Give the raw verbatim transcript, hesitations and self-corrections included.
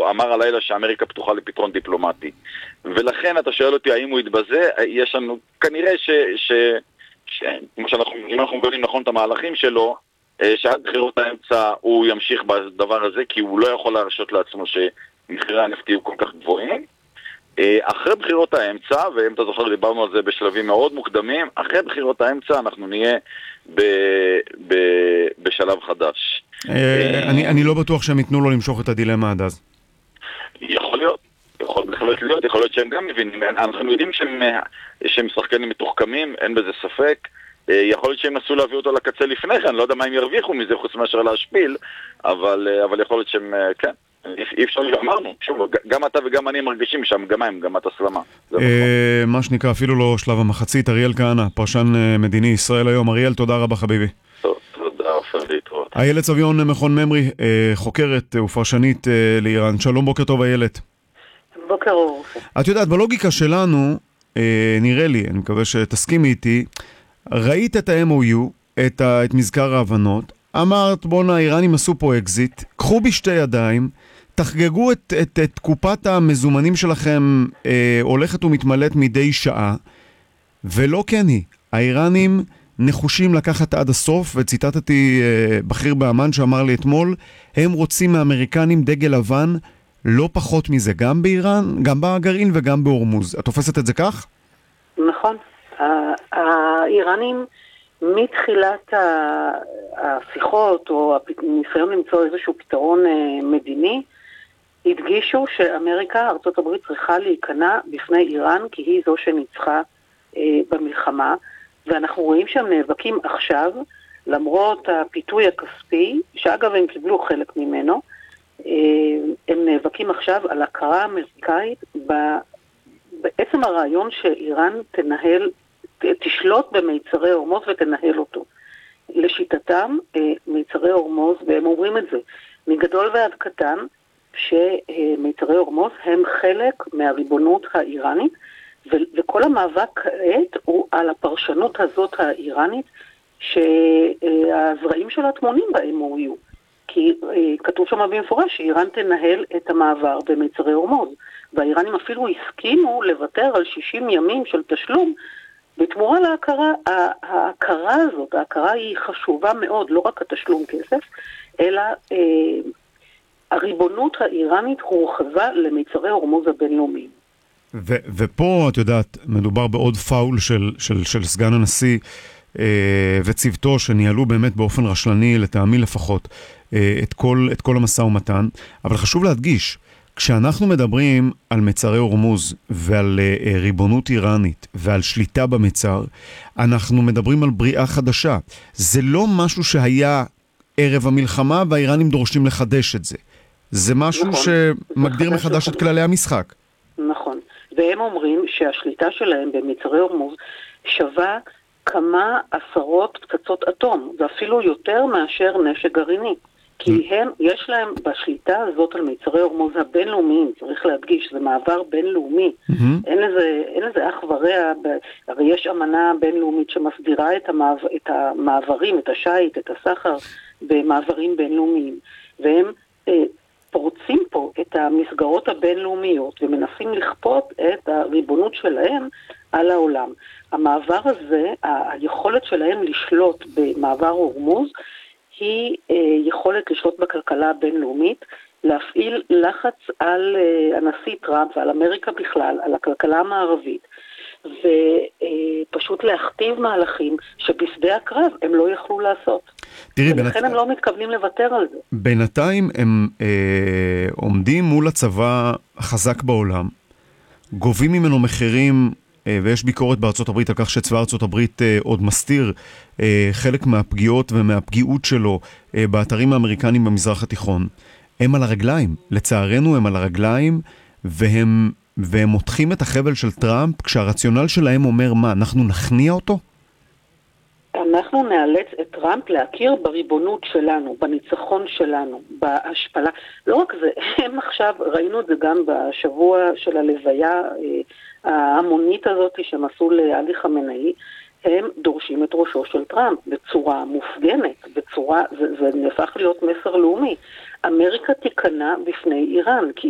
הוא אמר הלילה שאמריקה פתוחה לפתרון דיפלומטי. ולכן אתה שואל אותי האם הוא יתבזה, יש לנו כנראה ש... ש... ש... כמו שאנחנו, אם אנחנו מבינים נכון את המהלכים שלו, שעד בחירות האמצע הוא ימשיך בדבר הזה, כי הוא לא יכול להרשות לעצמו שמחירי הנפט יהיו כל כך גבוהים. אחרי בחירות האמצע, ואם אתה זוכר דיברנו על זה בשלבים מאוד מוקדמים, אחרי בחירות האמצע אנחנו נהיה ב, ב, בשלב חדש. אני, אני לא בטוח שהם ייתנו לו למשוך את הדילמה עד אז. יכול להיות, יכול בהחלט להיות, יכול להיות שהם גם מבינים, אנחנו יודעים שהם, שהם שחקנים מתוחכמים, אין בזה ספק, יכול להיות שהם נסו להביא אותו לקצה לפני כן, לא יודע מה הם ירוויחו מזה חוץ מאשר להשפיל, אבל, אבל יכול להיות שהם, כן. אי אפשר שאמרנו, שוב, גם אתה וגם אני מרגישים שהמגמה היא מגמת הסלמה. מה שנקרא, אפילו לא שלב המחצית. אריאל כהנא, פרשן מדיני ישראל היום. אריאל, תודה רבה חביבי. תודה, אופן להתראות. איילת סביון, מכון ממרי, חוקרת ופרשנית לאיראן. שלום, בוקר טוב איילת. בוקר אור. את יודעת, בלוגיקה שלנו, נראה לי, אני מקווה שתסכימי איתי, ראית את ה-אם או יו, את מזכר ההבנות, אמרת, בונה, האיראנים עשו פה אקזיט, קחו בשתי ידיים, תחגגו את, את, את קופת המזומנים שלכם אה, הולכת ומתמלאת מדי שעה, ולא כן היא. האיראנים נחושים לקחת עד הסוף, וציטטתי אה, בכיר באמן שאמר לי אתמול, הם רוצים מאמריקנים דגל לבן, לא פחות מזה, גם באיראן, גם בגרעין וגם בהורמוז. את תופסת את זה כך? נכון. האיראנים מתחילת השיחות או הניסיון למצוא איזשהו פתרון מדיני, הדגישו שאמריקה, ארצות הברית, צריכה להיכנע בפני איראן, כי היא זו שניצחה במלחמה, ואנחנו רואים שהם נאבקים עכשיו, למרות הפיתוי הכספי, שאגב הם קיבלו חלק ממנו, הם נאבקים עכשיו על הכרה אמריקאית בעצם הרעיון שאיראן תנהל, תשלוט במיצרי הורמוז ותנהל אותו. לשיטתם, מיצרי הורמוז, והם אומרים את זה, מגדול ועד קטן, שמיצרי הורמוז הם חלק מהריבונות האיראנית, וכל המאבק כעת הוא על הפרשנות הזאת האיראנית, שהזרעים שלה תמונים ב-אם או יו. כי כתוב שם במפורש שאיראן תנהל את המעבר במיצרי הורמוז, והאיראנים אפילו הסכימו לוותר על שישים ימים של תשלום, בתמורה להכרה. ההכרה הזאת, ההכרה היא חשובה מאוד, לא רק התשלום כסף, אלא אה, הריבונות האיראנית הורחבה למיצרי הורמוז הבינלאומיים. ו- ופה, את יודעת, מדובר בעוד פאול של, של, של סגן הנשיא אה, וצוותו, שניהלו באמת באופן רשלני, לטעמי לפחות, אה, את כל, את כל המשא ומתן. אבל חשוב להדגיש, כשאנחנו מדברים על מצרי הורמוז ועל uh, ריבונות איראנית ועל שליטה במצר, אנחנו מדברים על בריאה חדשה. זה לא משהו שהיה ערב המלחמה והאיראנים דורשים לחדש את זה. זה משהו נכון. שמגדיר מחדש את כללי המשחק. נכון. והם אומרים שהשליטה שלהם במצרי הורמוז שווה כמה עשרות פצצות אטום, ואפילו יותר מאשר נשק גרעיני. כי הם, יש להם בשליטה הזאת על מיצרי הורמוז הבינלאומיים, צריך להדגיש, זה מעבר בינלאומי, אין לזה, אין לזה אח ורע, הרי יש אמנה בינלאומית שמסדירה את, המעבר, את המעברים, את השייט, את הסחר במעברים בינלאומיים, והם אה, פורצים פה את המסגרות הבינלאומיות ומנסים לכפות את הריבונות שלהם על העולם. המעבר הזה, היכולת שלהם לשלוט במעבר הורמוז, היא אה, יכולת לשלוט בכלכלה הבינלאומית, להפעיל לחץ על אה, הנשיא טראמפ ועל אמריקה בכלל, על הכלכלה המערבית, ופשוט אה, להכתיב מהלכים שבשדה הקרב הם לא יכלו לעשות. תראי, ולכן בנת... הם לא מתכוונים לוותר על זה. בינתיים הם אה, עומדים מול הצבא החזק בעולם, גובים ממנו מחירים, ויש ביקורת בארצות הברית על כך שצבא ארצות הברית עוד מסתיר חלק מהפגיעות ומהפגיעות שלו באתרים האמריקנים במזרח התיכון. הם על הרגליים, לצערנו הם על הרגליים, והם, והם מותחים את החבל של טראמפ, כשהרציונל שלהם אומר מה, אנחנו נכניע אותו? אנחנו נאלץ את טראמפ להכיר בריבונות שלנו, בניצחון שלנו, בהשפלה. לא רק זה, הם עכשיו, ראינו את זה גם בשבוע של הלוויה ההמונית הזאת שהם עשו לעלי חמינאי, הם דורשים את ראשו של טראמפ בצורה מופגנת, בצורה, זה, זה נהפך להיות מסר לאומי. אמריקה תיכנע בפני איראן, כי